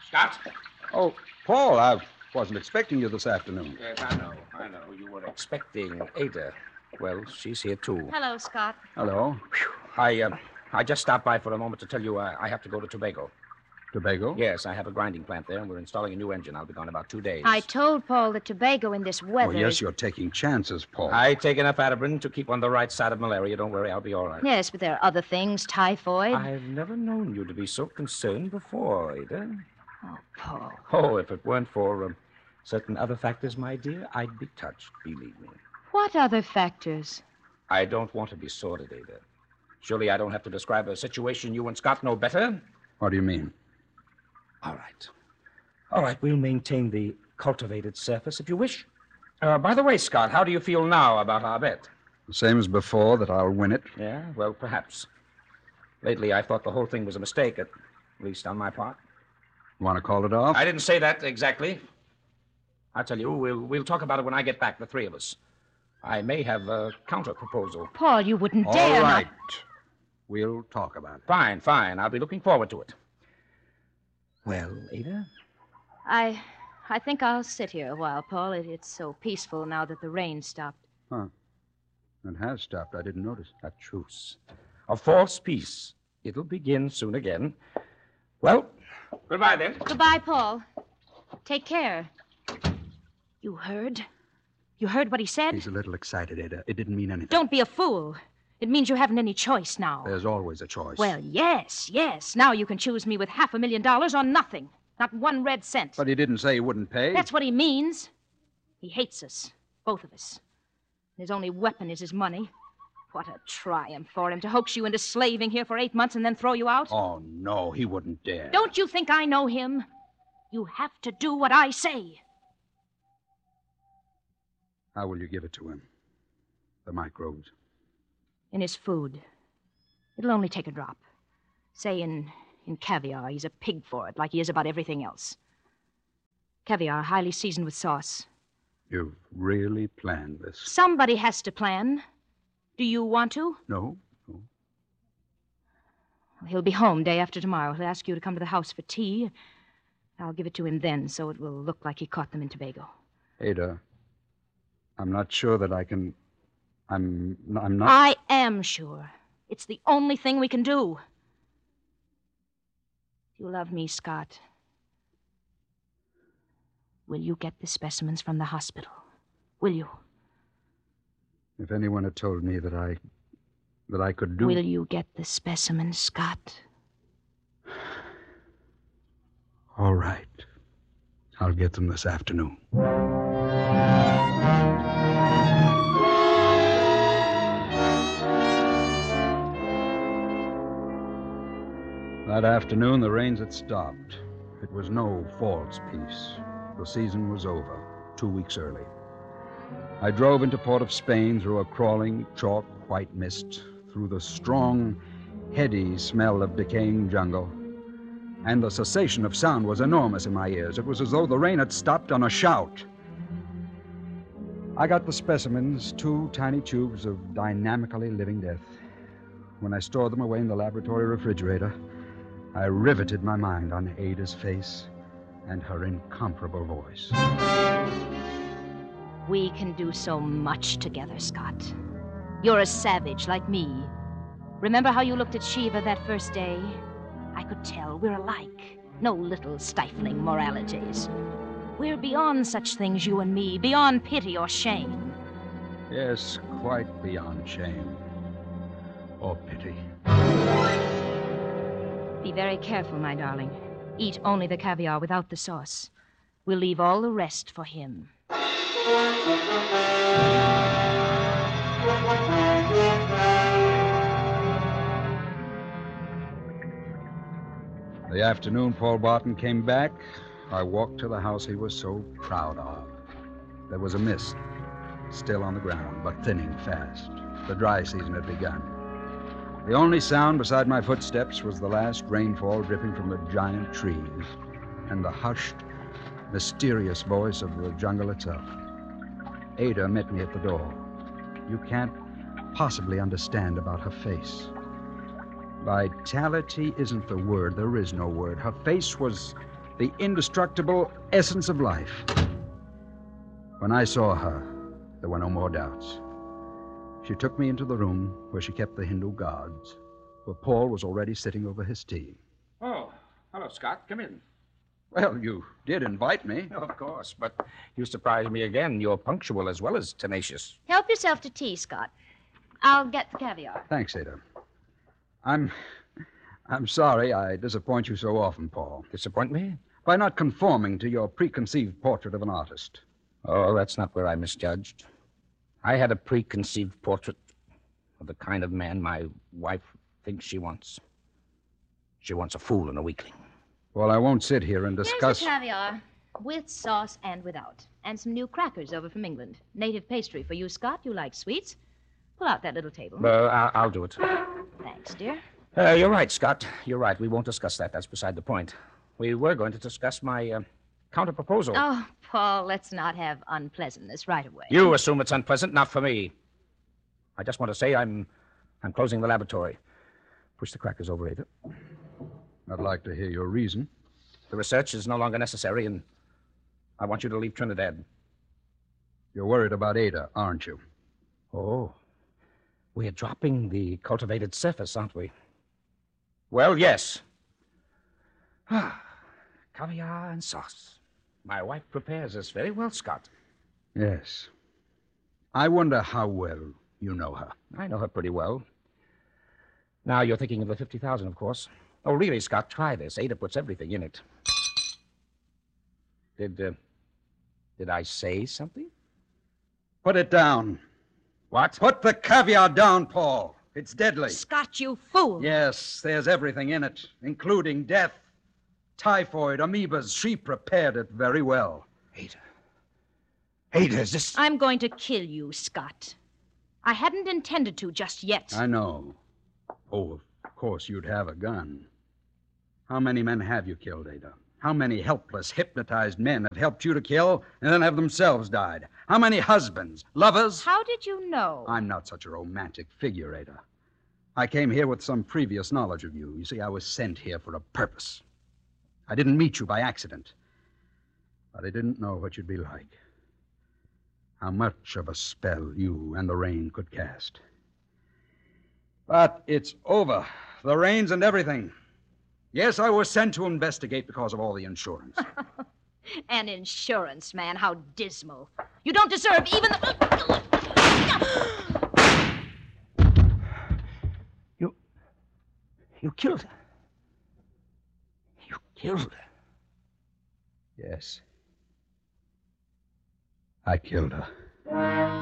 Scott? Oh, Paul, I wasn't expecting you this afternoon. Yes, I know. You were expecting Ada. Well, she's here, too. Hello, Scott. Hello. I just stopped by for a moment to tell you I have to go to Tobago. Tobago? Yes, I have a grinding plant there, and we're installing a new engine. I'll be gone about 2 days. I told Paul that Tobago in this weather... Oh, yes, you're taking chances, Paul. I take enough Atabrin to keep on the right side of malaria. Don't worry, I'll be all right. Yes, but there are other things, typhoid. I've never known you to be so concerned before, Ada. Oh, Paul. Oh, if it weren't for certain other factors, my dear, I'd be touched, believe me. What other factors? I don't want to be sordid, Ada. Surely I don't have to describe a situation you and Scott know better. What do you mean? All right, we'll maintain the cultivated surface if you wish. By the way, Scott, how do you feel now about our bet? The same as before, that I'll win it. Yeah, well, perhaps. Lately, I thought the whole thing was a mistake, at least on my part. Want to call it off? I didn't say that exactly. I'll tell you, we'll talk about it when I get back, the three of us. I may have a counter-proposal. Paul, you wouldn't dare... All right. Not... We'll talk about it. Fine. I'll be looking forward to it. Well, Ada? I think I'll sit here a while, Paul. It's so peaceful now that the rain stopped. Huh. It has stopped. I didn't notice. A truce. A false peace. It'll begin soon again. Well, goodbye, then. Goodbye, Paul. Take care. You heard? You heard what he said? He's a little excited, Ada. It didn't mean anything. Don't be a fool. It means you haven't any choice now. There's always a choice. Well, yes. Now you can choose me with $500,000 or nothing. Not 1 red cent. But he didn't say he wouldn't pay. That's what he means. He hates us. Both of us. His only weapon is his money. What a triumph for him to hoax you into slaving here for 8 months and then throw you out. Oh, no, he wouldn't dare. Don't you think I know him? You have to do what I say. How will you give it to him? The microbes. In his food. It'll only take a drop. Say in caviar. He's a pig for it, like he is about everything else. Caviar, highly seasoned with sauce. You've really planned this. Somebody has to plan. Do you want to? No. He'll be home day after tomorrow. He'll ask you to come to the house for tea. I'll give it to him then, so it will look like he caught them in Tobago. Ada, I'm not sure that I can... I'm not... I am sure. It's the only thing we can do. You love me, Scott. Will you get the specimens from the hospital? Will you? If anyone had told me that I could do... Will you get the specimens, Scott? All right. I'll get them this afternoon. That afternoon, the rains had stopped. It was no false peace. The season was over, 2 weeks early. I drove into Port of Spain through a crawling, chalk white mist, through the strong, heady smell of decaying jungle. And the cessation of sound was enormous in my ears. It was as though the rain had stopped on a shout. I got the specimens, 2 tiny tubes of dynamically living death. When I stored them away in the laboratory refrigerator, I riveted my mind on Ada's face and her incomparable voice. We can do so much together, Scott. You're a savage like me. Remember how you looked at Shiva that first day? I could tell we're alike. No little stifling moralities. We're beyond such things, you and me, beyond pity or shame. Yes, quite beyond shame. Or pity. Be very careful, my darling. Eat only the caviar without the sauce. We'll leave all the rest for him. The afternoon Paul Barton came back, I walked to the house he was so proud of. There was a mist, still on the ground, but thinning fast. The dry season had begun. The only sound beside my footsteps was the last rainfall dripping from the giant trees and the hushed, mysterious voice of the jungle itself. Ada met me at the door. You can't possibly understand about her face. Vitality isn't the word. There is no word. Her face was the indestructible essence of life. When I saw her, there were no more doubts. She took me into the room where she kept the Hindu gods, where Paul was already sitting over his tea. Oh, hello, Scott. Come in. Well, you did invite me. Of course, but you surprised me again. You're punctual as well as tenacious. Help yourself to tea, Scott. I'll get the caviar. Thanks, Ada. I'm sorry I disappoint you so often, Paul, Disappoint me? by not conforming to your preconceived portrait of an artist. Oh, that's not where I misjudged. I had a preconceived portrait of the kind of man my wife thinks she wants. She wants a fool and a weakling. Well, I won't sit here and discuss... Here's the caviar, with sauce and without. And some new crackers over from England. Native pastry for you, Scott. You like sweets. Pull out that little table. I'll do it. Thanks, dear. You're right, Scott. You're right. We won't discuss that. That's beside the point. We were going to discuss my counter-proposal. Oh, Paul, let's not have unpleasantness right away. You assume it's unpleasant, not for me. I just want to say I'm closing the laboratory. Push the crackers over, Ada. I'd like to hear your reason. The research is no longer necessary, and I want you to leave Trinidad. You're worried about Ada, aren't you? Oh. We're dropping the cultivated surface, aren't we? Well, yes. Caviar and sauce. My wife prepares this very well, Scott. Yes. I wonder how well you know her. I know her pretty well. Now, you're thinking of the 50,000, of course. Oh, really, Scott, try this. Ada puts everything in it. Did I say something? Put it down. What? Put the caviar down, Paul. It's deadly. Scott, you fool. Yes, there's everything in it, including death. Typhoid, amoebas. She prepared it very well. Ada. Ada, is this... I'm going to kill you, Scott. I hadn't intended to just yet. I know. Oh, of course you'd have a gun. How many men have you killed, Ada? How many helpless, hypnotized men have helped you to kill and then have themselves died? How many husbands, lovers? How did you know? I'm not such a romantic figure, Ada. I came here with some previous knowledge of you. You see, I was sent here for a purpose. I didn't meet you by accident. But I didn't know what you'd be like. How much of a spell you and the rain could cast. But it's over. The rains and everything. Yes, I was sent to investigate because of all the insurance. An insurance man, how dismal. You don't deserve even the... You killed her. You killed her. Yes. I killed her.